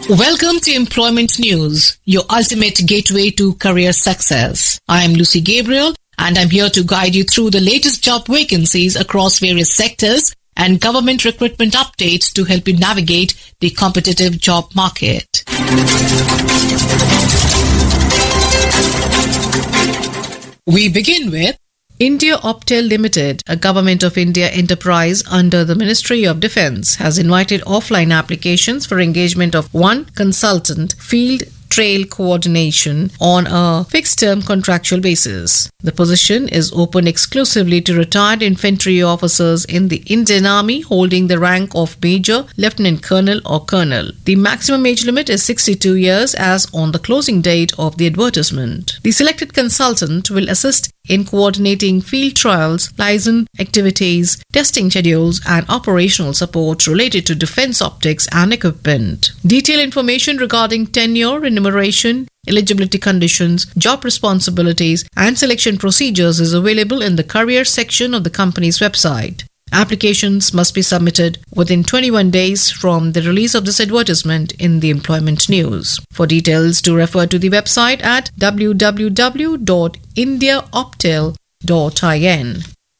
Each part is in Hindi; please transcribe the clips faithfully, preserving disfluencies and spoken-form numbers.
Welcome to Employment News, your ultimate gateway to career success. I am Lucy Gabriel and I'm here to guide you through the latest job vacancies across various sectors and government recruitment updates to help you navigate the competitive job market. We begin with India Optel Limited, a Government of India enterprise under the Ministry of Defence, has invited offline applications for engagement of one consultant, field trail coordination, on a fixed-term contractual basis. The position is open exclusively to retired infantry officers in the Indian Army holding the rank of Major, Lieutenant Colonel or Colonel. The maximum age limit is sixty-two years as on the closing date of the advertisement. The selected consultant will assist in coordinating field trials, liaison activities, testing schedules and operational support related to defence optics and equipment. Detailed information regarding tenure, remuneration, eligibility conditions, job responsibilities and selection procedures is available in the career section of the company's website. Applications must be submitted within twenty-one days from the release of this advertisement in the Employment News. For details, do refer to the website at w w w dot india optel dot in.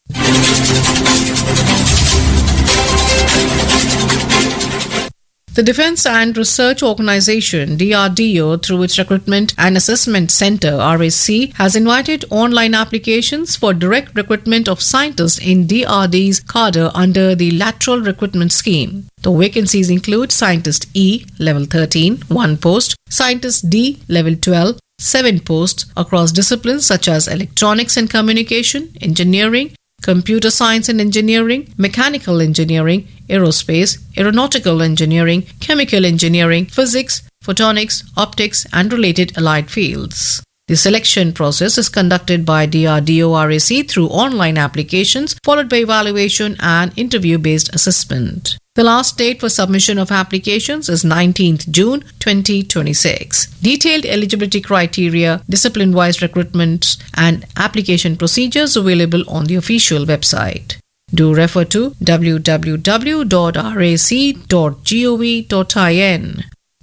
The Defence and Research Organisation D R D O, through its Recruitment and Assessment Centre R A C, has invited online applications for direct recruitment of scientists in D R D's cadre under the Lateral Recruitment Scheme. The vacancies include Scientist E, Level thirteen, one post, Scientist D, Level twelve, seven posts across disciplines such as Electronics and Communication, Engineering, Computer Science and Engineering, Mechanical Engineering, Aerospace, Aeronautical Engineering, Chemical Engineering, Physics, Photonics, Optics and related allied fields. The selection process is conducted by D R D O R A C through online applications followed by evaluation and interview-based assessment. The last date for submission of applications is nineteenth June twenty twenty-six. Detailed eligibility criteria, discipline-wise recruitment and application procedures available on the official website. Do refer to w w w dot r a c dot gov dot in.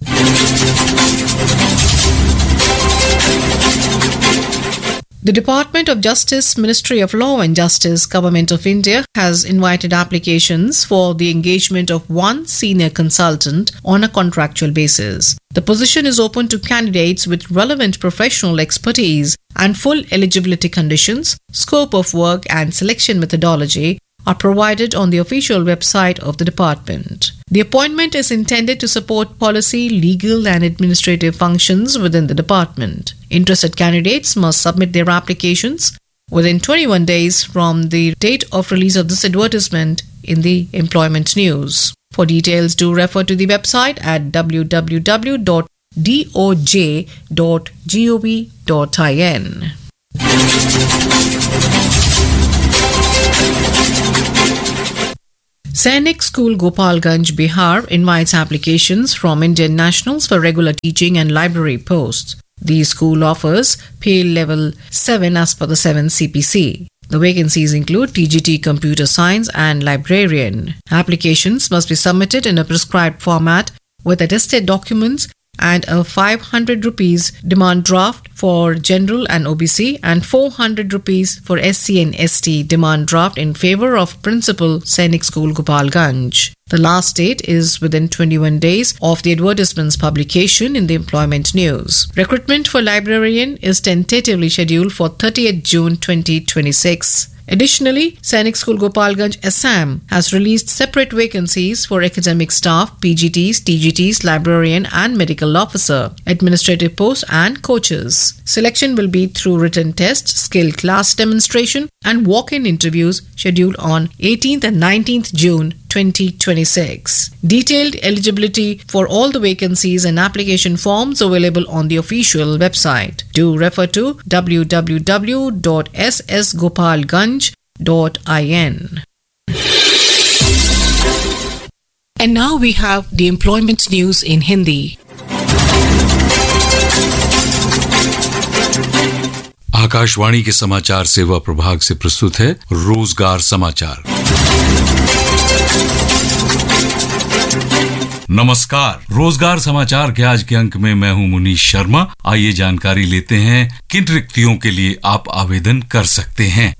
The Department of Justice, Ministry of Law and Justice, Government of India has invited applications for the engagement of one senior consultant on a contractual basis. The position is open to candidates with relevant professional expertise and full eligibility conditions, scope of work and selection methodology are provided on the official website of the department. The appointment is intended to support policy, legal and administrative functions within the department. Interested candidates must submit their applications within twenty-one days from the date of release of this advertisement in the Employment News. For details, do refer to the website at w w w dot d o j dot gov dot in. Sainik School, Gopalganj, Bihar invites applications from Indian nationals for regular teaching and library posts. The school offers pay level seven as per the seventh C P C. The vacancies include T G T Computer Science and Librarian. Applications must be submitted in a prescribed format with attested documents and a five hundred rupees demand draft for general and O B C and four hundred rupees for S C and S T demand draft in favor of Principal Sainik School, Gopalganj. The last date is within twenty-one days of the advertisement's publication in the Employment News. Recruitment for librarian is tentatively scheduled for thirtieth June twenty twenty-six. Additionally, Sainik School, Gopalganj, Assam has released separate vacancies for academic staff, P G Ts, T G Ts, librarian and medical officer, administrative posts and coaches. Selection will be through written test, skill class demonstration and walk-in interviews scheduled on eighteenth and nineteenth June twenty twenty-six. Detailed eligibility for all the vacancies and application forms available on the official website. Do refer to w w w dot s s gopalganj dot in. And now we have the employment news in Hindi. Akashvani के समाचार सेवा प्रभाग से प्रस्तुत है रोजगार समाचार। नमस्कार। रोजगार समाचार के आज के अंक में मैं हूं मुनीश शर्मा। आइए जानकारी लेते हैं किन रिक्तियों के लिए आप आवेदन कर सकते हैं।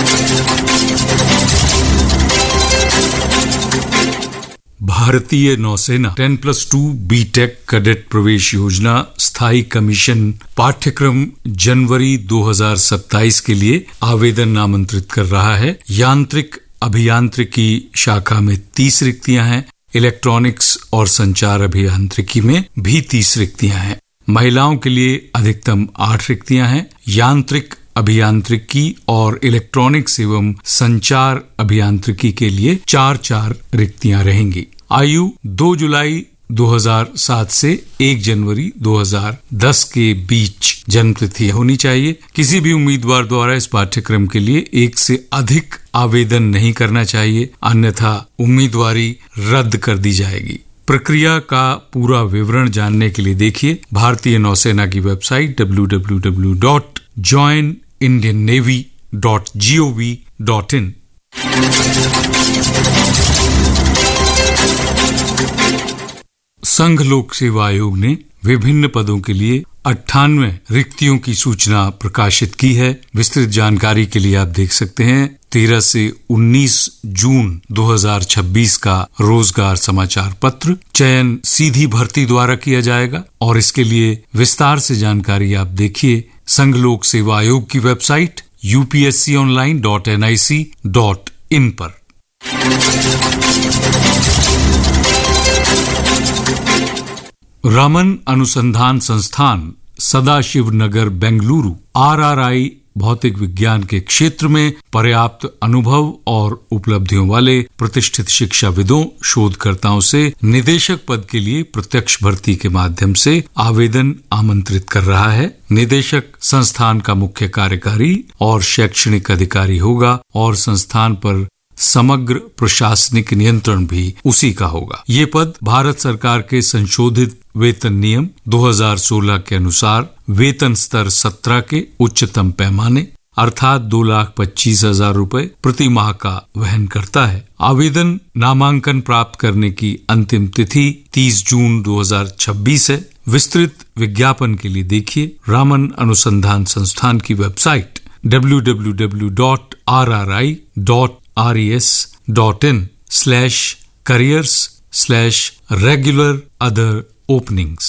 भारतीय नौसेना ten plus to be take cadet प्रवेश योजना स्थायी कमीशन पाठ्यक्रम जनवरी दो हज़ार सत्ताईस के लिए आवेदन आमंत्रित कर रहा है। यांत्रिक अभियांत्रिकी शाखा में तीस रिक्तियां हैं। इलेक्ट्रॉनिक्स और संचार अभियांत्रिकी में भी तीस रिक्तियां हैं। महिलाओं के लिए अधिकतम आठ रिक्तियां हैं। यांत्रिक अभियांत्रिकी और इलेक्ट्रॉनिक्स एवं संचार अभियांत्रिकी के लिए चार चार रिक्तियां रहेंगी। आयु दो जुलाई दो हज़ार सात से एक जनवरी दो हज़ार दस के बीच जन्म तिथि होनी चाहिए। किसी भी उम्मीदवार द्वारा इस पाठ्यक्रम के लिए एक से अधिक आवेदन नहीं करना चाहिए, अन्यथा उम्मीदवारी रद्द कर दी जाएगी। प्रक्रिया का पूरा विवरण जानने के लिए देखिए भारतीय नौसेना की website W W W dot join Indian navy dot G O V dot in. संघ लोक सेवा आयोग ने विभिन्न पदों के लिए अट्ठानवे रिक्तियों की सूचना प्रकाशित की है। विस्तृत जानकारी के लिए आप देख सकते हैं तेरह से उन्नीस जून दो हज़ार छब्बीस का रोजगार समाचार पत्र। चयन सीधी भर्ती द्वारा किया जाएगा और इसके लिए विस्तार से जानकारी आप देखिए संघ लोक सेवा आयोग की website U P S C online dot N I C dot in पर। रमन अनुसंधान संस्थान सदाशिव नगर बेंगलुरु आर आर आई भौतिक विज्ञान के क्षेत्र में पर्याप्त अनुभव और उपलब्धियों वाले प्रतिष्ठित शिक्षाविदों शोधकर्ताओं से निदेशक पद के लिए प्रत्यक्ष भर्ती के माध्यम से आवेदन आमंत्रित कर रहा है। निदेशक संस्थान का मुख्य कार्यकारी और शैक्षणिक अधिकारी होगा और संस्थान पर समग्र प्रशासनिक नियंत्रण भी उसी का होगा। ये पद भारत सरकार के संशोधित वेतन नियम दो हज़ार सोलह के अनुसार वेतन स्तर सत्रह के उच्चतम पैमाने अर्थात दो लाख पच्चीस हजार रूपए प्रति माह का वहन करता है। आवेदन नामांकन प्राप्त करने की अंतिम तिथि तीस जून दो हज़ार छब्बीस है। विस्तृत विज्ञापन के लिए देखिए रामन अनुसंधान संस्थान की website W W W dot are are I dot R E S dot in slash careers slash regular other openings.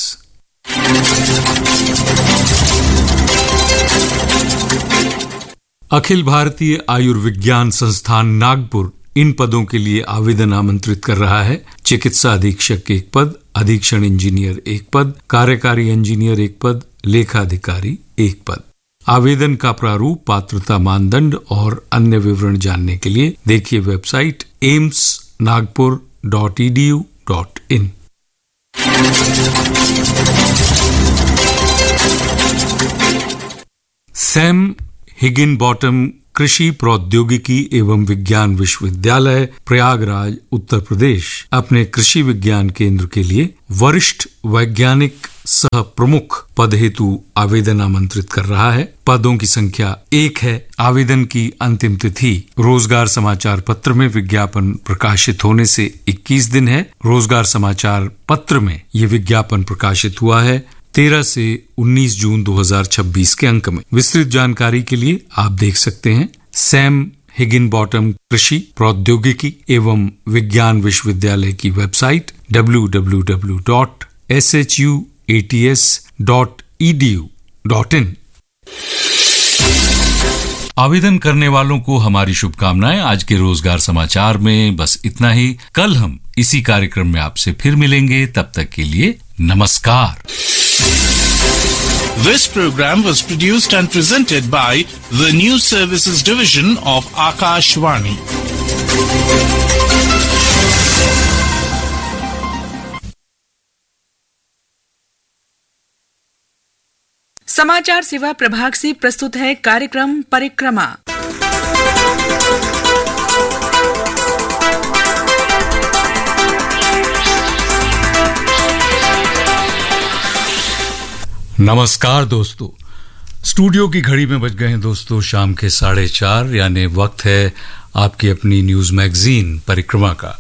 Akhil Bharatiya Ayurvigyan संस्थान नागपुर इन पदों के लिए आवेदन आमंत्रित कर रहा है। चिकित्सा अधीक्षक एक पद, अधीक्षण इंजीनियर एक पद, कार्यकारी इंजीनियर एक पद, लेखाधिकारी एक पद। आवेदन का प्रारूप, पात्रता मानदंड और अन्य विवरण जानने के लिए देखिए website AIIMS Nagpur dot E D U dot in. Sam Higginbottom कृषि प्रौद्योगिकी एवं विज्ञान विश्वविद्यालय प्रयागराज उत्तर प्रदेश अपने कृषि विज्ञान केंद्र के लिए वरिष्ठ वैज्ञानिक सह प्रमुख पद हेतु आवेदन आमंत्रित कर रहा है। पदों की संख्या एक है। आवेदन की अंतिम तिथि रोजगार समाचार पत्र में विज्ञापन प्रकाशित होने से इक्कीस दिन है। रोजगार समाचार पत्र में ये विज्ञापन प्रकाशित हुआ है तेरह से उन्नीस जून दो हज़ार छब्बीस के अंक में। विस्तृत जानकारी के लिए आप देख सकते हैं सैम हिगिनबॉटम कृषि प्रौद्योगिकी एवं विज्ञान विश्वविद्यालय की website W W W dot S H U A T S dot E D U dot in. आवेदन करने वालों को हमारी शुभकामनाएं। आज के रोजगार समाचार में बस इतना ही। कल हम इसी कार्यक्रम में आपसे फिर मिलेंगे। तब तक के लिए नमस्कार। This program was produced and presented by the News Services Division of Akashvani. समाचार सेवा प्रभाग से प्रस्तुत है कार्यक्रम परिक्रमा। नमस्कार दोस्तों, स्टूडियो की घड़ी में बज गए हैं दोस्तों शाम के साढ़े चार, यानी वक्त है आपकी अपनी न्यूज मैगजीन परिक्रमा का।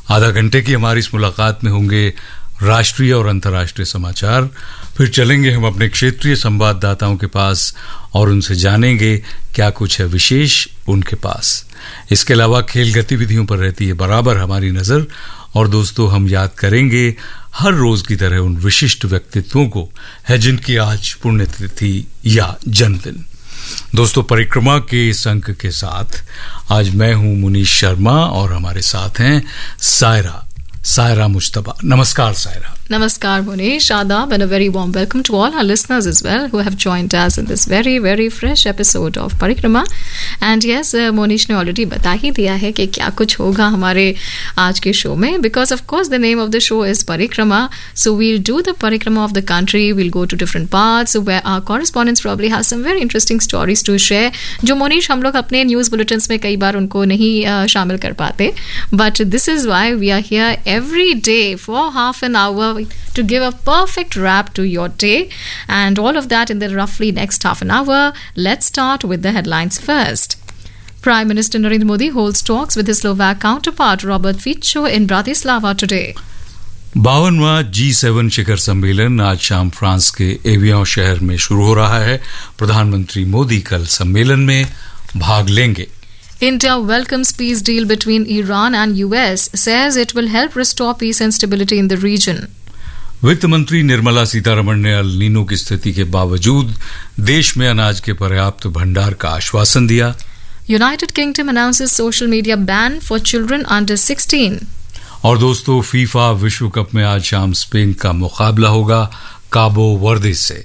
आधा घंटे की हमारी इस मुलाकात में होंगे राष्ट्रीय और अंतर्राष्ट्रीय समाचार, फिर चलेंगे हम अपने क्षेत्रीय संवाददाताओं के पास और उनसे जानेंगे क्या कुछ है विशेष उनके पास। इसके अलावा खेल गतिविधियों पर रहती है बराबर हमारी नजर, और दोस्तों हम याद करेंगे हर रोज की तरह उन विशिष्ट व्यक्तित्वों को है जिनकी आज पुण्यतिथि या जन्मदिन। दोस्तों, परिक्रमा के इस अंक के साथ आज मैं हूं मुनीश शर्मा और हमारे साथ हैं सायरा सायरा मुश्तबा। नमस्कार Saira. Namaskar Monish, Adab, and a very warm welcome to all our listeners as well who have joined us in this very very fresh episode of Parikrama. And yes, uh, Monish ने already बता ही दिया है कि क्या कुछ होगा हमारे आज के शो में, because of course the name of the show is Parikrama. So we'll do the Parikrama of the country, we'll go to different parts where our correspondents probably have some very interesting stories to share, जो Monish हम लोग अपने न्यूज़ बुलेटिन्स में कई बार उनको नहीं uh, शामिल कर पाते. But this is why we are here every day for half an hour to give a perfect wrap to your day, and all of that in the roughly next half an hour. Let's start with the headlines first. Prime Minister Narendra Modi holds talks with his Slovak counterpart Robert Fico in Bratislava today. बावनवां ji seven शिखर सम्मेलन आज शाम फ्रांस के एवियन शहर में शुरू हो रहा है। प्रधानमंत्री मोदी कल सम्मेलन में भाग लेंगे। India welcomes peace deal between Iran and U S, says it will help restore peace and stability in the region. वित्त मंत्री निर्मला सीतारमण ने अल नीनो की स्थिति के बावजूद देश में अनाज के पर्याप्त भंडार का आश्वासन दिया। United Kingdom announces social media ban for children under sixteen. और दोस्तों, फीफा विश्व कप में आज शाम स्पेन का मुकाबला होगा काबो वर्दे से।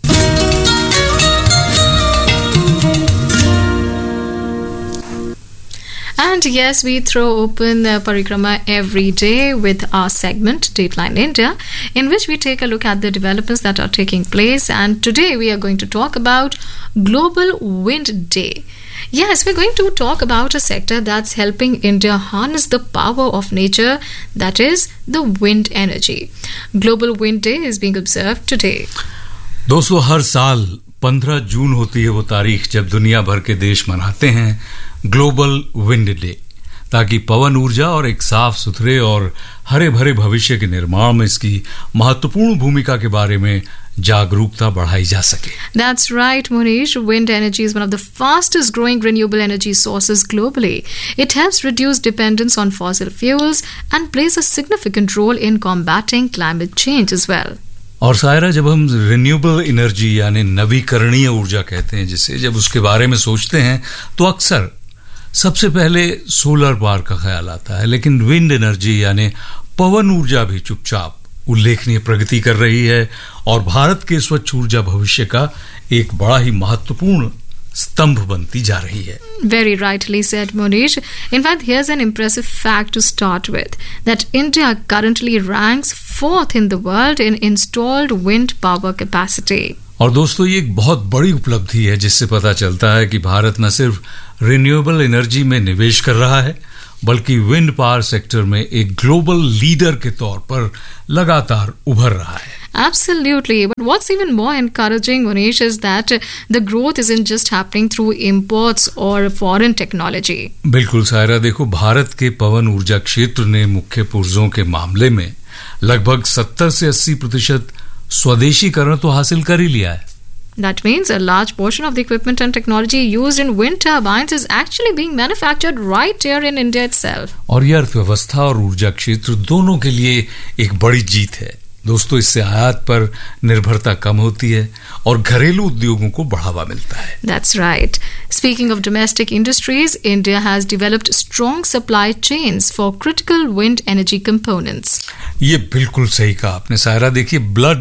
And yes, we throw open uh, Parikrama every day with our segment Dateline India, in which we take a look at the developments that are taking place. And today we are going to talk about Global Wind Day. Yes, we're going to talk about a sector that's helping India harness the power of nature, that is the wind energy. Global Wind Day is being observed today. दोस्तों, हर साल पंद्रह जून होती है वो तारीख जब दुनिया भर के देश मनाते हैं ग्लोबल विंड डे, ताकि पवन ऊर्जा और एक साफ सुथरे और हरे भरे भविष्य के निर्माण में इसकी महत्वपूर्ण भूमिका के बारे में जागरूकता बढ़ाई जा सके। That's right, Monish. Wind energy is one of the fastest growing renewable energy sources globally. It helps reduce dependence on fossil fuels and plays a significant role in combating climate change as well. और सायरा, जब हम रिन्यूएबल एनर्जी यानी नवीकरणीय ऊर्जा कहते हैं जिसे, जब उसके बारे में सोचते हैं तो अक्सर सबसे पहले सोलर पावर का ख्याल आता है, लेकिन विंड एनर्जी यानी पवन ऊर्जा भी चुपचाप उल्लेखनीय प्रगति कर रही है और भारत के स्वच्छ ऊर्जा भविष्य का एक बड़ा ही महत्वपूर्ण स्तंभ बनती जा रही है। Very rightly said, Monish. In fact, here's an impressive fact to start with, that India currently ranks fourth in the world in installed wind power capacity. और दोस्तों, ये एक बहुत बड़ी उपलब्धि है जिससे पता चलता है कि भारत न सिर्फ रिन्यूएबल एनर्जी में निवेश कर रहा है, बल्कि विंड पावर सेक्टर में एक ग्लोबल लीडर के तौर पर लगातार उभर रहा है। Absolutely. But what's even more encouraging, Monish, is that the growth isn't just happening through imports or foreign technology. बिल्कुल सायरा, देखो, भारत के पवन ऊर्जा क्षेत्र ने मुख्य पुर्जों के मामले में लगभग सत्तर से अस्सी प्रतिशत स्वदेशीकरण तो हासिल कर ही लिया है। That means a large portion of the equipment and technology used in wind turbines is actually being manufactured right here in India itself. और यह अर्थव्यवस्था और ऊर्जा क्षेत्र दोनों के लिए एक बड़ी जीत है। दोस्तों, इससे आयात पर निर्भरता कम होती है और घरेलू उद्योगों को बढ़ावा मिलता है। That's right. Speaking of domestic industries, India has developed strong supply chains for critical wind energy components. ये बिल्कुल सही कहा आपने सायरा। देखिए, ब्लड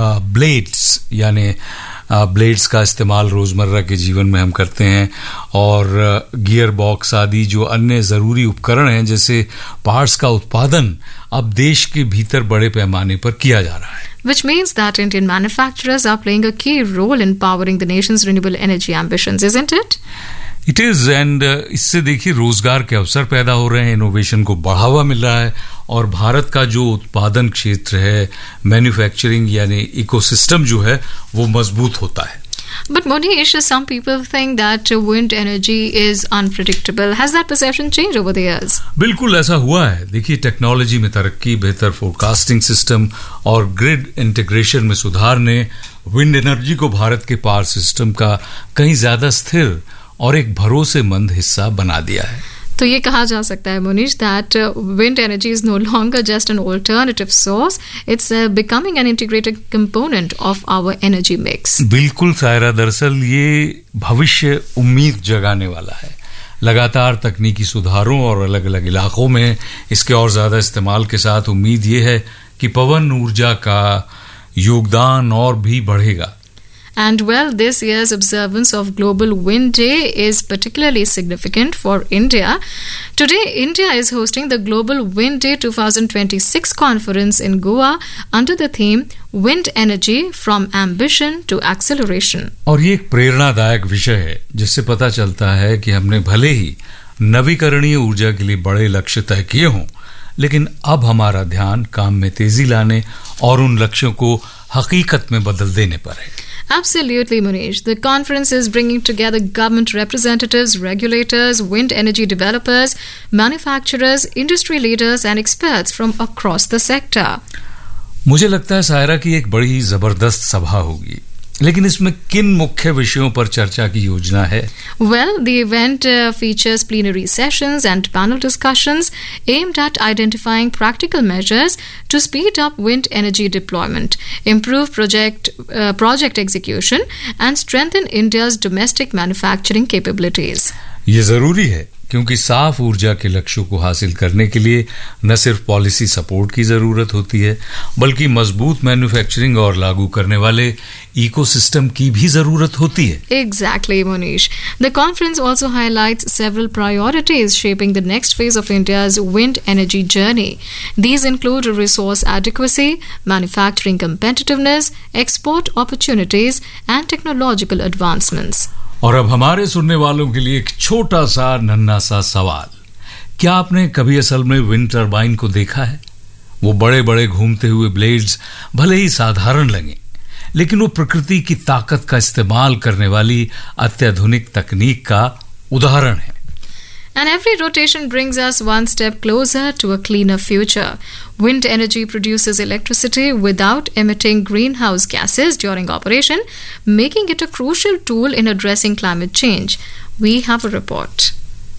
ब्लेड्स यानी ब्लेड्स का इस्तेमाल रोजमर्रा के जीवन में हम करते हैं, और गियर बॉक्स आदि जो अन्य जरूरी उपकरण हैं जैसे पार्ट्स का उत्पादन अब देश के भीतर बड़े पैमाने पर किया जा रहा है। Which means that Indian manufacturers are playing a key role in powering the nation's renewable energy ambitions, isn't it? It is and इससे देखिए रोजगार के अवसर पैदा हो रहे हैं, इनोवेशन को बढ़ावा मिल रहा है, और भारत का जो उत्पादन क्षेत्र है, मैन्युफैक्चरिंग यानी इकोसिस्टम जो है, वो मजबूत होता है। But Monish, some people think that wind energy is unpredictable. Has that perception changed over the years? बिल्कुल ऐसा हुआ है। देखिए, टेक्नोलॉजी में तरक्की, बेहतर फोरकास्टिंग सिस्टम और ग्रिड इंटीग्रेशन में सुधार ने विंड एनर्जी को भारत के पावर सिस्टम का कहीं ज्यादा स्थिर और एक भरोसेमंद हिस्सा बना दिया है। तो ये कहा जा सकता है Monish that wind energy is no longer just an alternative source, it's becoming an integrated component of our energy mix. बिल्कुल सायरा, दरअसल ये भविष्य उम्मीद जगाने वाला है। लगातार तकनीकी सुधारों और अलग अलग इलाकों में इसके और ज्यादा इस्तेमाल के साथ उम्मीद ये है कि पवन ऊर्जा का योगदान और भी बढ़ेगा। And well, this year's observance of Global Wind Day is particularly significant for India. Today, India is hosting the Global Wind Day twenty twenty-six conference in Goa under the theme Wind Energy from Ambition to Acceleration. और ये एक प्रेरणादायक विषय है जिससे पता चलता है कि हमने भले ही नवीकरणीय ऊर्जा के लिए बड़े लक्ष्य तय किए हों, लेकिन अब हमारा ध्यान काम में तेजी लाने और उन लक्ष्यों को हकीकत में बदल देने पर है। Absolutely, Manish. The conference is bringing together government representatives, regulators, wind energy developers, manufacturers, industry leaders and experts from across the sector. मुझे लगता है सायरा की एक बड़ी जबरदस्त सभा होगी, लेकिन इसमें किन मुख्य विषयों पर चर्चा की योजना है? Well, the event uh, features plenary sessions and panel discussions aimed at identifying practical measures to speed up wind energy deployment, improve project uh, project execution, and strengthen India's domestic manufacturing capabilities. ये जरूरी है क्योंकि साफ ऊर्जा के लक्ष्यों को हासिल करने के लिए न सिर्फ पॉलिसी सपोर्ट की जरूरत होती है, बल्कि मजबूत मैन्युफैक्चरिंग और लागू करने वाले इकोसिस्टम की भी जरूरत होती है। Exactly, Monish. The conference also highlights several priorities shaping the next phase of India's wind energy journey. These include resource adequacy, manufacturing competitiveness, export opportunities, and technological advancements. और अब हमारे सुनने वालों के लिए एक छोटा सा नन्हा सा सवाल, क्या आपने कभी असल में विंड टरबाइन को देखा है? वो बड़े बड़े घूमते हुए ब्लेड्स भले ही साधारण लगे, लेकिन वो प्रकृति की ताकत का इस्तेमाल करने वाली अत्याधुनिक तकनीक का उदाहरण है। And every rotation brings us one step closer to a cleaner future. Wind energy produces electricity without emitting greenhouse gases during operation, making it a crucial tool in addressing climate change. We have a report.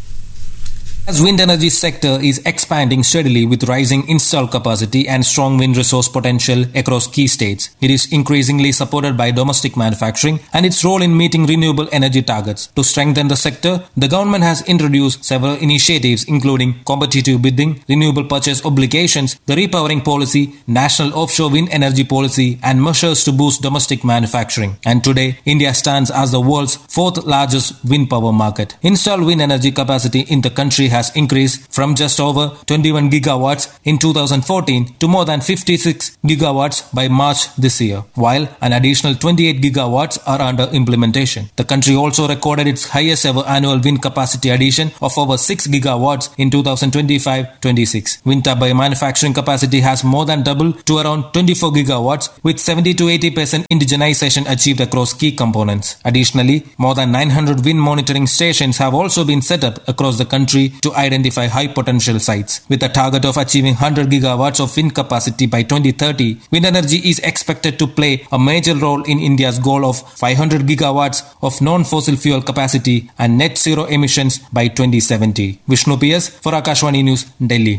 As wind energy sector is expanding steadily with rising install capacity and strong wind resource potential across key states, it is increasingly supported by domestic manufacturing and its role in meeting renewable energy targets. To strengthen the sector, the government has introduced several initiatives including competitive bidding, renewable purchase obligations, the repowering policy, national offshore wind energy policy, and measures to boost domestic manufacturing. And today, India stands as the world's fourth largest wind power market. Installed wind energy capacity in the country has increased from just over twenty-one gigawatts in two thousand fourteen to more than fifty-six gigawatts by March this year, while an additional twenty-eight gigawatts are under implementation. The country also recorded its highest ever annual wind capacity addition of over six gigawatts in two thousand twenty-five twenty-six. Wind turbine manufacturing capacity has more than doubled to around twenty-four gigawatts, with seventy to eighty percent indigenization achieved across key components. Additionally, more than nine hundred wind monitoring stations have also been set up across the country to identify high potential sites. With a target of achieving one hundred gigawatts of wind capacity by twenty thirty, wind energy is expected to play a major role in India's goal of five hundred gigawatts of non-fossil fuel capacity and net zero emissions by twenty seventy. Vishnu P S for Akashvani News, Delhi.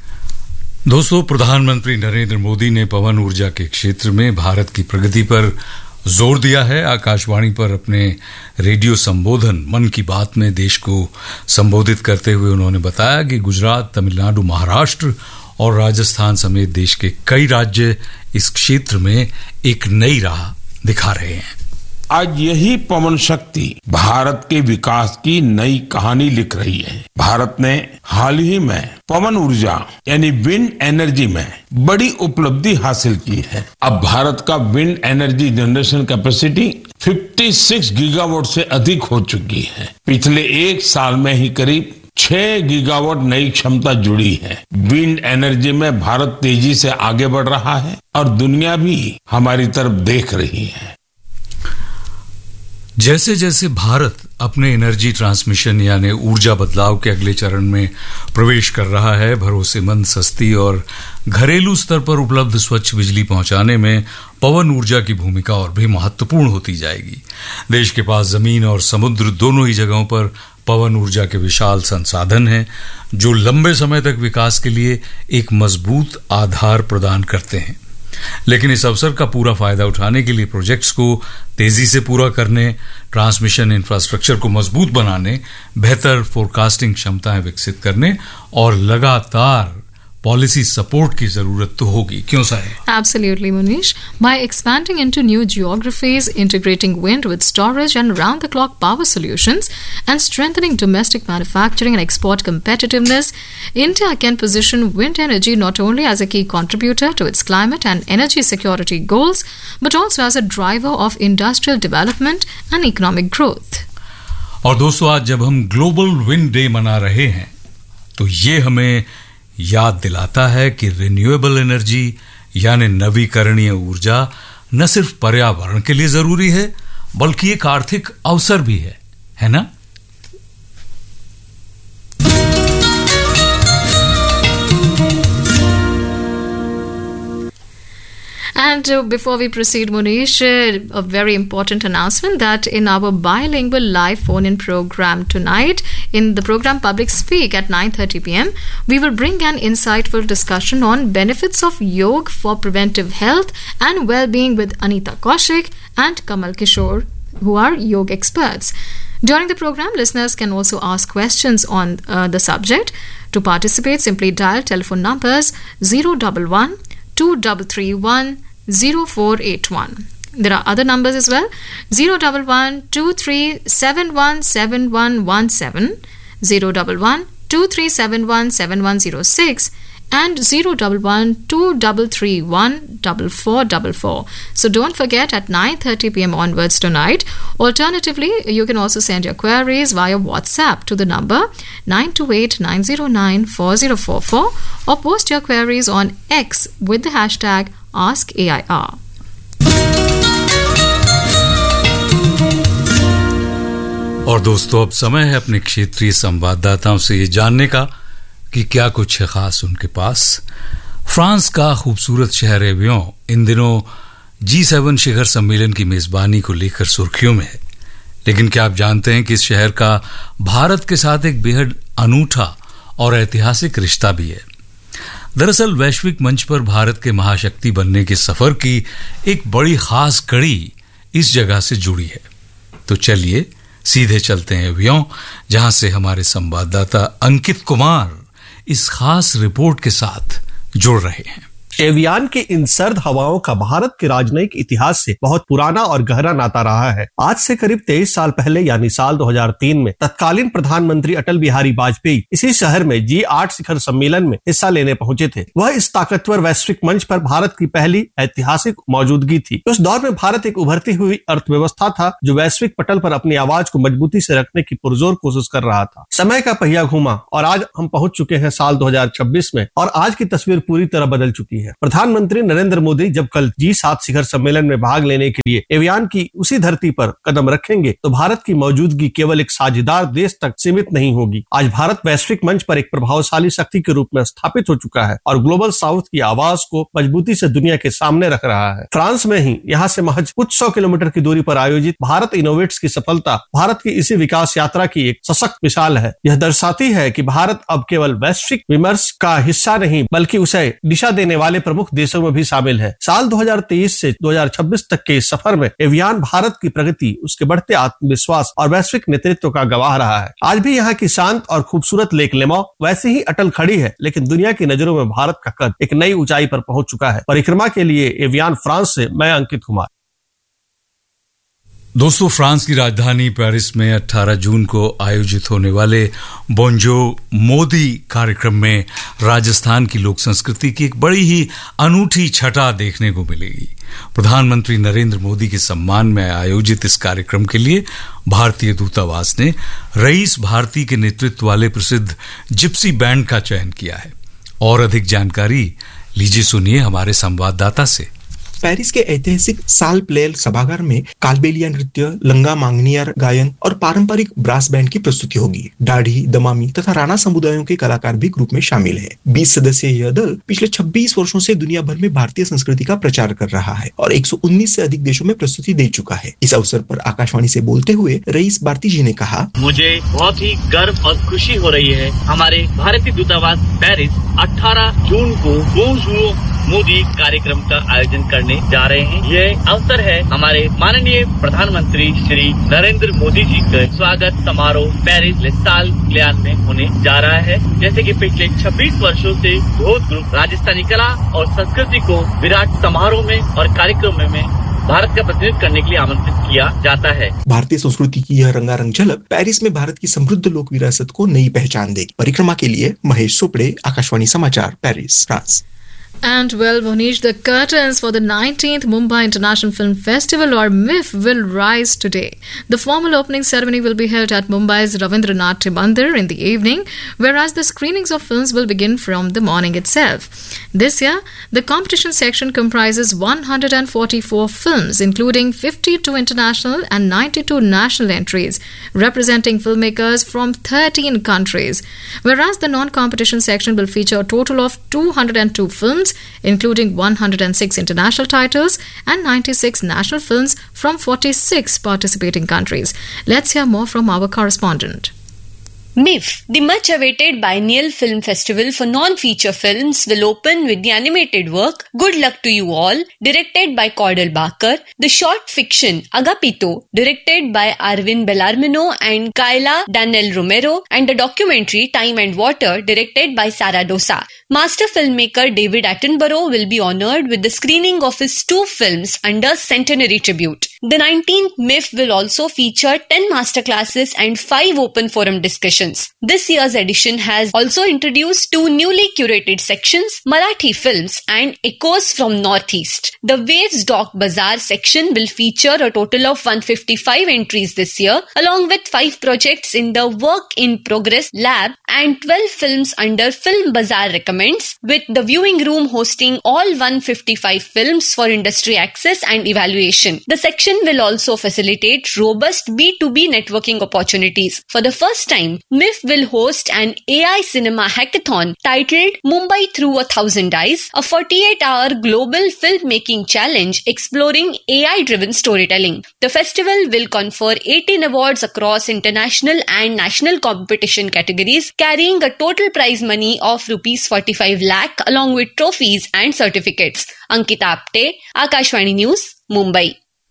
दोस्तों, प्रधानमंत्री नरेंद्र मोदी ने पवन ऊर्जा के क्षेत्र में भारत की प्रगति पर जोर दिया है। आकाशवाणी पर अपने रेडियो संबोधन मन की बात में देश को संबोधित करते हुए उन्होंने बताया कि गुजरात, तमिलनाडु, महाराष्ट्र और राजस्थान समेत देश के कई राज्य इस क्षेत्र में एक नई राह दिखा रहे हैं। आज यही पवन शक्ति भारत के विकास की नई कहानी लिख रही है। भारत ने हाल ही में पवन ऊर्जा यानी विंड एनर्जी में बड़ी उपलब्धि हासिल की है। अब भारत का विंड एनर्जी जनरेशन कैपेसिटी छप्पन गीगावाट से अधिक हो चुकी है। पिछले एक साल में ही करीब छह गीगावाट नई क्षमता जुड़ी है। विंड एनर्जी में भारत तेजी से आगे बढ़ रहा है और दुनिया भी हमारी तरफ देख रही है। जैसे जैसे भारत अपने एनर्जी ट्रांसमिशन यानी ऊर्जा बदलाव के अगले चरण में प्रवेश कर रहा है, भरोसेमंद, सस्ती और घरेलू स्तर पर उपलब्ध स्वच्छ बिजली पहुंचाने में पवन ऊर्जा की भूमिका और भी महत्वपूर्ण होती जाएगी। देश के पास जमीन और समुद्र दोनों ही जगहों पर पवन ऊर्जा के विशाल संसाधन हैं, जो लंबे समय तक विकास के लिए एक मजबूत आधार प्रदान करते हैं। लेकिन इस अवसर का पूरा फायदा उठाने के लिए प्रोजेक्ट्स को तेजी से पूरा करने, ट्रांसमिशन इंफ्रास्ट्रक्चर को मजबूत बनाने, बेहतर फोरकास्टिंग क्षमताएं विकसित करने और लगातार पॉलिसी सपोर्ट की जरूरत तो होगी, क्यों साहेब? Absolutely, Munish. By expanding into new geographies, integrating wind with storage and round-the-clock power solutions, and strengthening domestic manufacturing and export competitiveness, India can position wind energy not only as a key contributor to its climate and energy security goals, but also as a driver of industrial development and economic growth. और दोस्तों, आज जब हम ग्लोबल विंड डे मना रहे हैं, तो ये हमें याद दिलाता है कि रिन्यूएबल एनर्जी यानी नवीकरणीय ऊर्जा न सिर्फ पर्यावरण के लिए जरूरी है, बल्कि एक आर्थिक अवसर भी है, है ना? And uh, before we proceed, Munish, uh, a very important announcement that in our bilingual live phone-in program tonight, in the program Public Speak at nine thirty p.m., we will bring an insightful discussion on benefits of yoga for preventive health and well-being with Anita Kaushik and Kamal Kishore, who are yoga experts. During the program, listeners can also ask questions on uh, the subject. To participate, simply dial telephone numbers zero one one, two three three one, zero four eight one. There are other numbers as well: zero one one, two three seven one, seven one one seven, zero one one, two three seven one, seven one zero six, and zero one one, two three three one, four four four four. So don't forget, at nine thirty p.m. onwards tonight. Alternatively, you can also send your queries via WhatsApp to the number nine two eight, nine zero nine, four zero four four, or post your queries on X with the hashtag Ask A I R. और दोस्तों, अब समय है अपने क्षेत्रीय संवाददाताओं से ये जानने का कि क्या कुछ है खास उनके पास। फ्रांस का खूबसूरत शहर एवियन इन दिनों जी सेवन शिखर सम्मेलन की मेजबानी को लेकर सुर्खियों में है। लेकिन क्या आप जानते हैं कि इस शहर का भारत के साथ एक बेहद अनूठा और ऐतिहासिक रिश्ता भी है। दरअसल वैश्विक मंच पर भारत के महाशक्ति बनने के सफर की एक बड़ी खास कड़ी इस जगह से जुड़ी है। तो चलिए सीधे चलते हैं एवियन, जहां से हमारे संवाददाता अंकित कुमार इस खास रिपोर्ट के साथ जुड़ रहे हैं। एवियन के इन सर्द हवाओं का भारत के राजनयिक इतिहास से बहुत पुराना और गहरा नाता रहा है। आज से करीब तेईस साल पहले यानी साल दो हज़ार तीन में तत्कालीन प्रधानमंत्री अटल बिहारी वाजपेयी इसी शहर में जी आठ शिखर सम्मेलन में हिस्सा लेने पहुंचे थे। वह इस ताकतवर वैश्विक मंच पर भारत की पहली ऐतिहासिक मौजूदगी थी। उस दौर में भारत एक उभरती हुई अर्थव्यवस्था था, जो वैश्विक पटल पर अपनी आवाज को मजबूती से रखने की पुरजोर कोशिश कर रहा था। समय का पहिया घूमा और आज हम पहुंच चुके हैं साल दो हज़ार छब्बीस में, और आज की तस्वीर पूरी तरह बदल चुकी है। प्रधानमंत्री नरेंद्र मोदी जब कल जी सात शिखर सम्मेलन में भाग लेने के लिए एवियन की उसी धरती पर कदम रखेंगे, तो भारत की मौजूदगी केवल एक साझेदार देश तक सीमित नहीं होगी। आज भारत वैश्विक मंच पर एक प्रभावशाली शक्ति के रूप में स्थापित हो चुका है और ग्लोबल साउथ की आवाज को मजबूती से दुनिया के सामने रख रहा है। फ्रांस में ही यहाँ से महज कुछ सौ किलोमीटर की दूरी पर आयोजित भारत इनोवेट्स की सफलता भारत की इसी विकास यात्रा की एक सशक्त मिसाल है। यह दर्शाती है कि भारत अब केवल वैश्विक विमर्श का हिस्सा नहीं, बल्कि उसे दिशा देने वाले प्रमुख देशों में भी शामिल है। साल दो हज़ार तेईस से दो हज़ार छब्बीस तक के इस सफर में एवियन भारत की प्रगति, उसके बढ़ते आत्मविश्वास और वैश्विक नेतृत्व का गवाह रहा है। आज भी यहाँ की शांत और खूबसूरत लेक लेमौ वैसे ही अटल खड़ी है, लेकिन दुनिया की नजरों में भारत का कद एक नई ऊंचाई पर पहुंच चुका है। परिक्रमा के लिए एवियन फ्रांस से मैं अंकित कुमार। दोस्तों, फ्रांस की राजधानी पेरिस में अठारह जून को आयोजित होने वाले बोंजो मोदी कार्यक्रम में राजस्थान की लोक संस्कृति की एक बड़ी ही अनूठी छटा देखने को मिलेगी। प्रधानमंत्री नरेंद्र मोदी के सम्मान में आयोजित इस कार्यक्रम के लिए भारतीय दूतावास ने रईस भारती के नेतृत्व वाले प्रसिद्ध जिप्सी बैंड का चयन किया है। और अधिक जानकारी लीजिए, सुनिए हमारे संवाददाता से। पेरिस के ऐतिहासिक साल प्लेयर सभागार में कालबेलिया नृत्य, लंगा मांगनियार गायन और पारंपरिक ब्रास बैंड की प्रस्तुति होगी। दाढ़ी, दमामी तथा राणा समुदायों के कलाकार भी ग्रुप में शामिल है। बीस सदस्यीय यह दल पिछले छब्बीस वर्षों से दुनिया भर में भारतीय संस्कृति का प्रचार कर रहा है और एक सौ उन्नीस से अधिक देशों में प्रस्तुति दे चुका है। इस अवसर पर आकाशवाणी से बोलते हुए रईस भारती जी ने कहा, मुझे बहुत ही गर्व और खुशी हो रही है। हमारे भारतीय दूतावास पेरिस अठारह जून को बोंजूर मोदी कार्यक्रम का आयोजन करने जा रहे हैं। यह अवसर है हमारे माननीय प्रधानमंत्री श्री नरेंद्र मोदी जी का स्वागत समारोह पेरिस ले साल क्लियान में होने जा रहा है। जैसे कि पिछले छब्बीस वर्षों से बहुत ग्रुप राजस्थानी कला और संस्कृति को विराट समारोह में और कार्यक्रम में भारत का प्रतिनिधित्व करने के लिए आमंत्रित किया जाता है। भारतीय संस्कृति की यह रंगारंग झलक पेरिस में भारत की समृद्ध लोक विरासत को नई पहचान देगी। परिक्रमा के लिए महेश सोपड़े, आकाशवाणी समाचार, Paris, France. And well, Monish, the curtains for the nineteenth Mumbai International Film Festival, or M I F, will rise today. The formal opening ceremony will be held at Mumbai's Ravindranath Mandir in the evening, whereas the screenings of films will begin from the morning itself. This year, the competition section comprises one hundred forty-four films, including fifty-two international and ninety-two national entries, representing filmmakers from thirteen countries, whereas the non-competition section will feature a total of two hundred two films, including one hundred six international titles and ninety-six national films from forty-six participating countries. Let's hear more from our correspondent. M I F, the much-awaited biennial film festival for non-feature films, will open with the animated work Good Luck to You All, directed by Cordell Barker, the short fiction Agapito, directed by Arvin Bellarmino and Kayla Daniel Romero, and the documentary Time and Water, directed by Sara Dosa. Master filmmaker David Attenborough will be honoured with the screening of his two films under Centenary Tribute. The nineteenth M I F will also feature ten masterclasses and five open forum discussions. This year's edition has also introduced two newly curated sections, Marathi films and Echoes from Northeast. The Waves Doc Bazaar section will feature a total of one hundred fifty-five entries this year, along with five projects in the Work in Progress Lab and twelve films under Film Bazaar Recommends, with the viewing room hosting all one hundred fifty-five films for industry access and evaluation. The section will also facilitate robust B two B networking opportunities. For the first time, M I F will host an A I cinema hackathon titled Mumbai Through a Thousand Eyes, a forty-eight hour global filmmaking challenge exploring A I-driven storytelling. The festival will confer eighteen awards across international and national competition categories, carrying a total prize money of rupees forty-five lakh along with trophies and certificates. Ankita Apte, Akashvani News, Mumbai.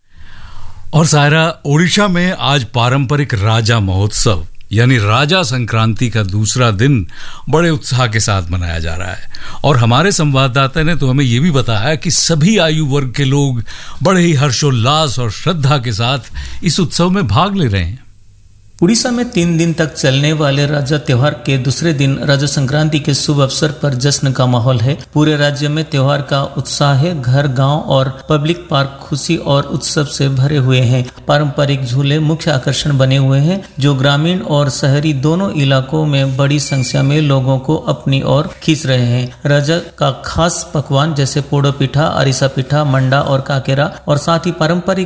और सायरा, ओडिशा में आज पारंपरिक राजा महोत्सव यानी राजा संक्रांति का दूसरा दिन बड़े उत्साह के साथ मनाया जा रहा है। और हमारे संवाददाता ने तो हमें यह भी बताया कि सभी आयु वर्ग के लोग बड़े ही हर्षोल्लास और श्रद्धा के साथ इस उत्सव में भाग ले रहे हैं। उड़ीसा में तीन दिन तक चलने वाले राजा त्योहार के दूसरे दिन राजा संक्रांति के शुभ अवसर पर जश्न का माहौल है। पूरे राज्य में त्योहार का उत्साह है। घर, गांव और पब्लिक पार्क खुशी और उत्सव से भरे हुए हैं। पारंपरिक झूले मुख्य आकर्षण बने हुए हैं, जो ग्रामीण और शहरी दोनों इलाकों में बड़ी संख्या में लोगों को अपनी ओर खींच रहे हैं। राजा का खास पकवान जैसे पोड़ो पिठा, अरिसा पिठा, मंडा और काकेरा और साथ ही पारंपरिक